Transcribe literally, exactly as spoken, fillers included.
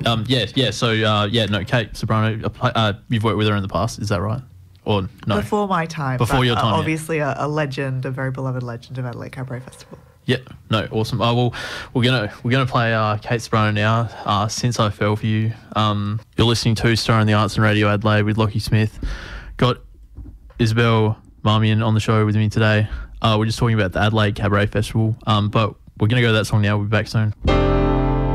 Um, yeah, yeah. So, uh, yeah, no, Kate Ceberano, uh, you've worked with her in the past, is that right? Or no? Before my time. Before but, your time, uh, yeah. Obviously a, a legend, a very beloved legend of Adelaide Cabaret Festival. Yeah, no, awesome. Uh, well, we're gonna we're gonna play uh, Kate Ceberano now. Uh, Since I Fell for You. Um, you're listening to Star in the Arts and Radio Adelaide with Lockie Smith. Got Isabel Marmion on the show with me today. Uh, we're just talking about the Adelaide Cabaret Festival. Um, but we're gonna go to that song now. We'll be back soon.